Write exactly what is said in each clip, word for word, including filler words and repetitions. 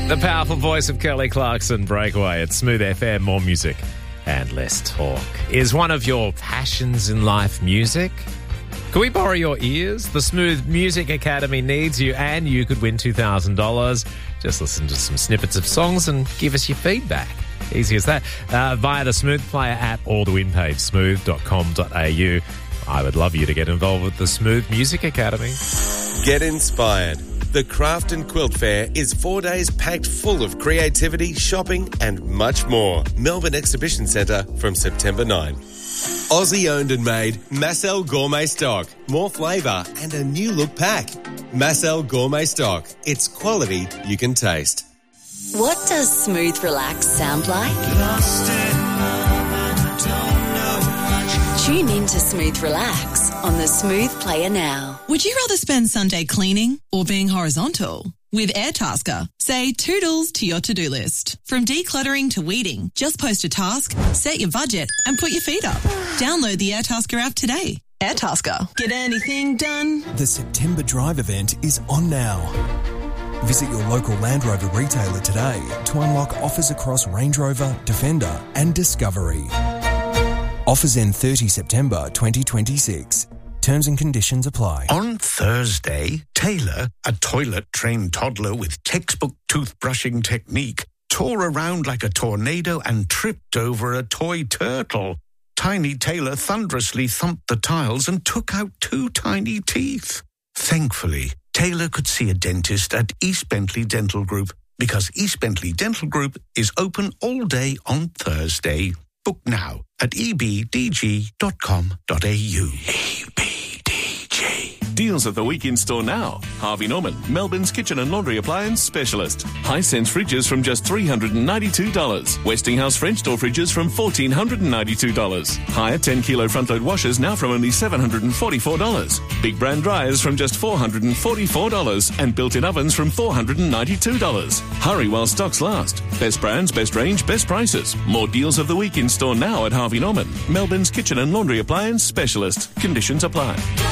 The powerful voice of Kelly Clarkson, Breakaway at Smooth F M. More music and less talk. Is one of your passions in life music? Can we borrow your ears? The Smooth Music Academy needs you, and you could win two thousand dollars. Just listen to some snippets of songs and give us your feedback. Easy as that. Uh, via the Smooth Player app or the win page, smooth dot com dot a u. I would love you to get involved with the Smooth Music Academy. Get inspired. The Craft and Quilt Fair is four days packed full of creativity, shopping and much more. Melbourne Exhibition Centre from September ninth. Aussie owned and made Massel Gourmet Stock. More flavour and a new look pack. Massel Gourmet Stock. It's quality you can taste. What does smooth relax sound like? Lost in moment, don't know much. Tune in to Smooth Relax on the Smooth Player now. Would you rather spend Sunday cleaning or being horizontal? With Airtasker, say toodles to your to-do list. From decluttering to weeding, just post a task, set your budget and put your feet up. Download the Airtasker app today. Airtasker. Get anything done. The September Drive event is on now. Visit your local Land Rover retailer today to unlock offers across Range Rover, Defender and Discovery. Offers end thirtieth September twenty twenty-six. Terms and conditions apply. On Thursday, Taylor, a toilet-trained toddler with textbook toothbrushing technique, tore around like a tornado and tripped over a toy turtle. Tiny Taylor thunderously thumped the tiles and took out two tiny teeth. Thankfully, Taylor could see a dentist at East Bentley Dental Group because East Bentley Dental Group is open all day on Thursday. Book now at e b d g dot com dot a u. E B D G. Deals of the week in store now. Harvey Norman, Melbourne's kitchen and laundry appliance specialist. Hisense fridges from just three hundred ninety-two dollars. Westinghouse French door fridges from one thousand four hundred ninety-two dollars. Higher ten kilo front load washers now from only seven hundred forty-four dollars. Big brand dryers from just four hundred forty-four dollars. And built-in ovens from four hundred ninety-two dollars. Hurry while stocks last. Best brands, best range, best prices. More deals of the week in store now at Harvey Norman, Melbourne's kitchen and laundry appliance specialist. Conditions apply.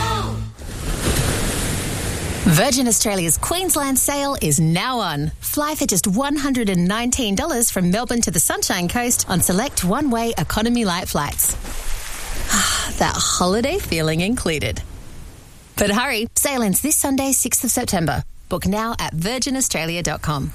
Virgin Australia's Queensland sale is now on. Fly for just one hundred nineteen dollars from Melbourne to the Sunshine Coast on select one-way economy light flights. That holiday feeling included. But hurry, sale ends this Sunday, sixth of September. Book now at virgin australia dot com.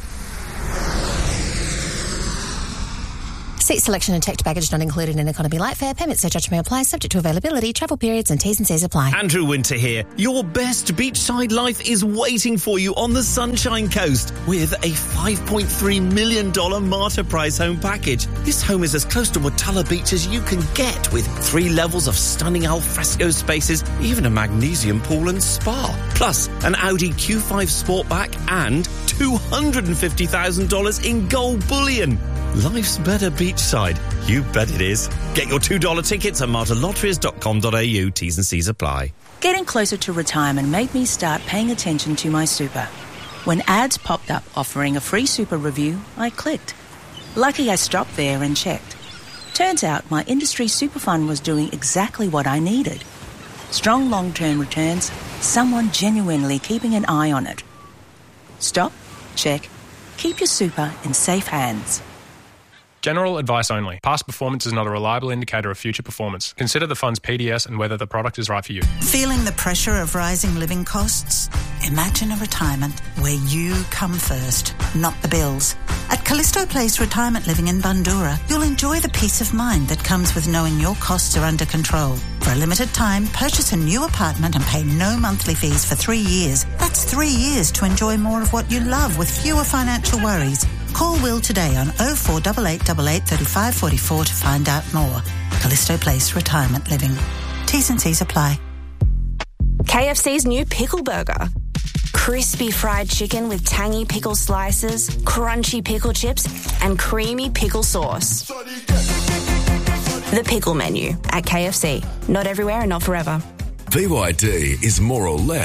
Seat selection and checked baggage not included in economy light fare. Permit surcharge may apply, subject to availability, travel periods and T's and C's apply. Andrew Winter here. Your best beachside life is waiting for you on the Sunshine Coast with a five point three million dollars Marta Price home package. This home is as close to Watala Beach as you can get, with three levels of stunning alfresco spaces, even a magnesium pool and spa. Plus, an Audi Q five Sportback and two hundred fifty thousand dollars in gold bullion. Life's better beachside. You bet it is. Get your two dollar tickets at marta lotteries dot com dot a u. T's and C's apply. Getting closer to retirement made me start paying attention to my super. When ads popped up offering a free super review, I clicked. Lucky I stopped there and checked. Turns out my industry super fund was doing exactly what I needed. Strong long-term returns, someone genuinely keeping an eye on it. Stop, check, keep your super in safe hands. General advice only. Past performance is not a reliable indicator of future performance. Consider the fund's P D S and whether the product is right for you. Feeling the pressure of rising living costs? Imagine a retirement where you come first, not the bills. At Callisto Place Retirement Living in Bundoora, you'll enjoy the peace of mind that comes with knowing your costs are under control. For a limited time, purchase a new apartment and pay no monthly fees for three years. That's three years to enjoy more of what you love with fewer financial worries. Call Will today on oh four eight eight eight eight, three five four four to find out more. Callisto Place Retirement Living. T's and C's apply. K F C's new Pickle Burger. Crispy fried chicken with tangy pickle slices, crunchy pickle chips, and creamy pickle sauce. The Pickle Menu at K F C. Not everywhere and not forever. B Y D is more or less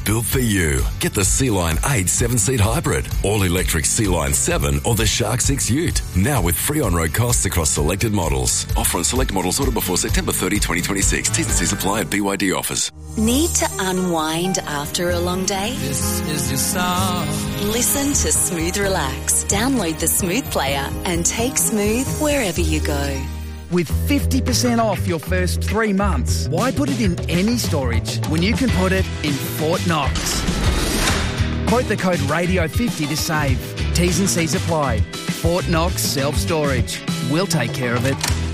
built for you. Get the Sea-Line eight seven-seat hybrid, all-electric Sea-Line seven or the Shark six Ute. Now with free on-road costs across selected models. Offer on select models ordered before September thirtieth, twenty twenty-six. T's and C's apply at B Y D offers. Need to unwind after a long day? This is your song. Listen to Smooth Relax. Download the Smooth Player and take Smooth wherever you go. With fifty percent off your first three months, why put it in any storage when you can put it in Fort Knox? Quote the code radio fifty to save. T's and C's apply. Fort Knox Self-Storage. We'll take care of it.